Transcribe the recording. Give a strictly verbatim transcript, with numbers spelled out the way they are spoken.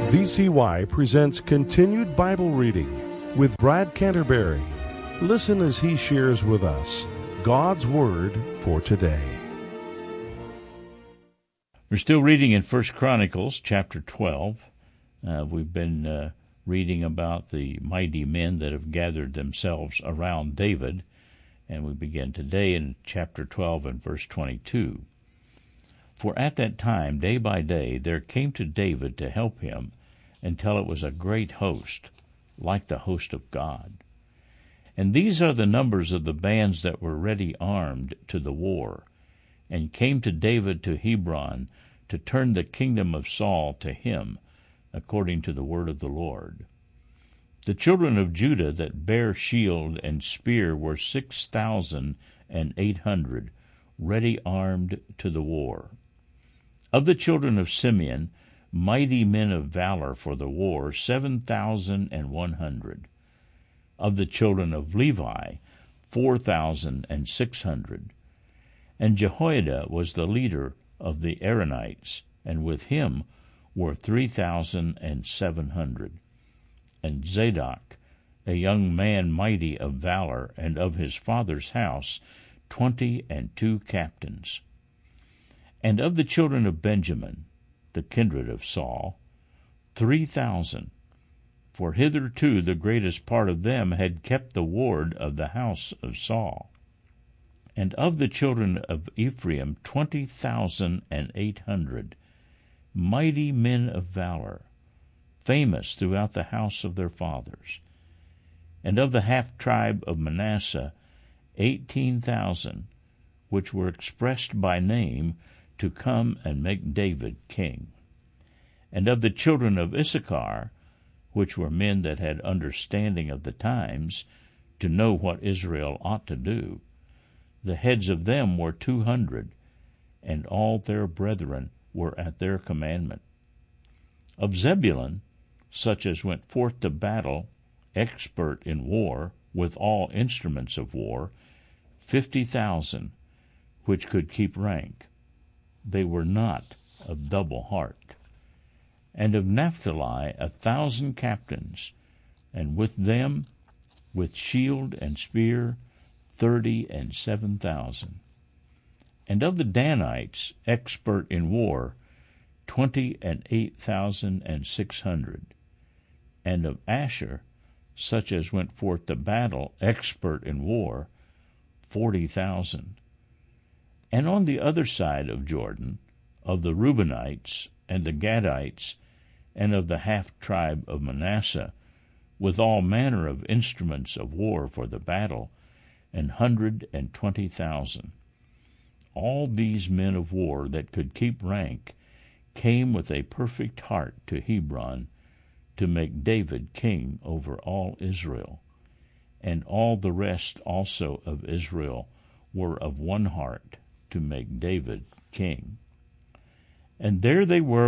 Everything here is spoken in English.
V C Y presents Continued Bible Reading with Brad Canterbury. Listen as he shares with us God's Word for today. We're still reading in First Chronicles chapter twelve. Uh, we've been uh, reading about the mighty men that have gathered themselves around David, and we begin today in chapter twelve and verse twenty-two. For at that time, day by day, there came to David to help him, until it was a great host, like the host of God. And these are the numbers of the bands that were ready armed to the war, and came to David to Hebron, to turn the kingdom of Saul to him, according to the word of the Lord. The children of Judah that bare shield and spear were six thousand and eight hundred, ready armed to the war. Of the children of Simeon, mighty men of valor for the war, seven thousand and one hundred. Of the children of Levi, four thousand and six hundred. And Jehoiada was the leader of the Aaronites, and with him were three thousand and seven hundred. And Zadok, a young man mighty of valor, and of his father's house, twenty and two captains. And of the children of Benjamin, the kindred of Saul, three thousand, for hitherto the greatest part of them had kept the ward of the house of Saul. And of the children of Ephraim twenty thousand and eight hundred, mighty men of valor, famous throughout the house of their fathers. And of the half-tribe of Manasseh eighteen thousand, which were expressed by name, to come and make David king. And of the children of Issachar, which were men that had understanding of the times, to know what Israel ought to do, the heads of them were two hundred, and all their brethren were at their commandment. Of Zebulun, such as went forth to battle, expert in war, with all instruments of war, fifty thousand, which could keep rank. They were not of double heart. And of Naphtali a thousand captains, and with them, with shield and spear, thirty and seven thousand. And of the Danites, expert in war, twenty and eight thousand and six hundred. And of Asher, such as went forth to battle, expert in war, forty thousand. And on the other side of Jordan, of the Reubenites and the Gadites, and of the half-tribe of Manasseh, with all manner of instruments of war for the battle, an hundred and twenty thousand. All these men of war that could keep rank came with a perfect heart to Hebron, to make David king over all Israel. And all the rest also of Israel were of one heart, to make David king. And there they were